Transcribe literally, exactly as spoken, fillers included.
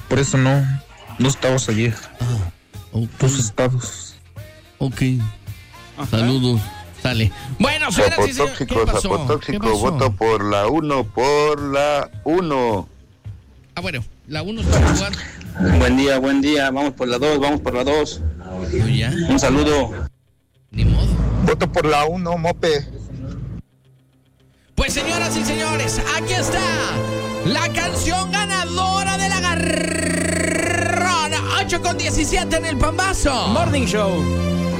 por eso no, no estabas ayer. Ah, ok. Tus estados. Ok. Saludos. Sale. Bueno, señoras y señores, ¿qué Zapotóxico, pasó? ¿Qué Zapotóxico, pasó? voto por la uno, por la uno. Ah, bueno, la uno está en lugar. Buen día, buen día. Vamos por la dos, vamos por la dos. ¿Ya? Un saludo. Ni modo. Voto por la uno, Mope. Pues señoras y señores, aquí está la canción ganadora de la garrona. ocho con diecisiete en el Pambazo Morning Show.